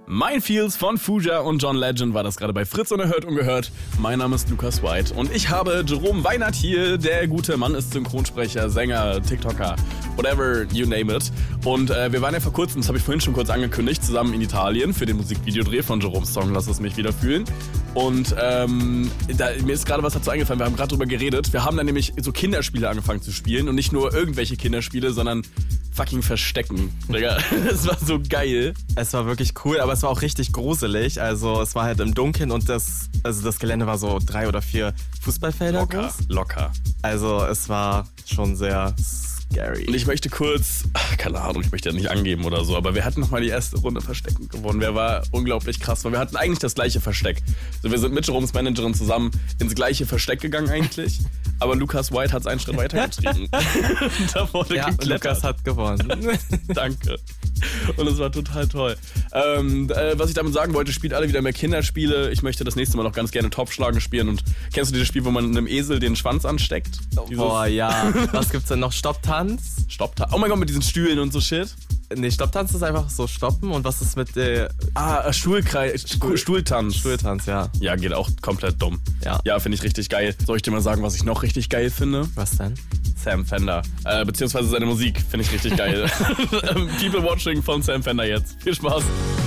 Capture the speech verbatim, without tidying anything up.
Minefields von Fuja und John Legend war das gerade bei Fritz Unerhört Ungehört. Mein Name ist Lukas White und ich habe Jerome Weinert hier. Der gute Mann ist Synchronsprecher, Sänger, TikToker, whatever you name it. Und äh, wir waren ja vor kurzem, das habe ich vorhin schon kurz angekündigt, zusammen in Italien für den Musikvideodreh von Jeromes Song Lass es mich wieder fühlen. Und ähm, da, mir ist gerade was dazu eingefallen, wir haben gerade drüber geredet. Wir haben dann nämlich so Kinderspiele angefangen zu spielen und nicht nur irgendwelche Kinderspiele, sondern fucking Verstecken. Digga, das war so geil. Es war wirklich cool, aber es war auch richtig gruselig. Also es war halt im Dunkeln und das, also das Gelände war so drei oder vier Fußballfelder Locker, groß. locker. Also es war schon sehr scary. Und ich möchte kurz, ach, keine Ahnung, ich möchte ja nicht angeben oder so, aber wir hatten nochmal die erste Runde Verstecken gewonnen. Wer war unglaublich krass, weil wir hatten eigentlich das gleiche Versteck. Also wir sind mit Jeromes Managerin zusammen ins gleiche Versteck gegangen eigentlich, aber Lukas White hat es einen Schritt weitergetrieben. Da wurde Ja, geklettert. Lukas hat gewonnen. Danke. Und es war total toll. Ähm, äh, was ich damit sagen wollte, spielt alle wieder mehr Kinderspiele. Ich möchte das nächste Mal noch ganz gerne Topfschlagen spielen. Und kennst du dieses Spiel, wo man einem Esel den Schwanz ansteckt? Dieses Boah, ja. Was gibt's denn noch? Stopptanz? Stopptanz. Oh mein Gott, mit diesen Stühlen und so Shit. Nee, Stopptanz ist einfach so stoppen. Und was ist mit der... Ah, Stuhlkreis, Stuhl, Stuhltanz. Stuhltanz, ja. Ja, geht auch komplett dumm. Ja. Ja, finde ich richtig geil. Soll ich dir mal sagen, was ich noch richtig geil finde? Was denn? Sam Fender. Äh, beziehungsweise seine Musik finde ich richtig geil. People Watching von Sam Fender jetzt. Viel Spaß.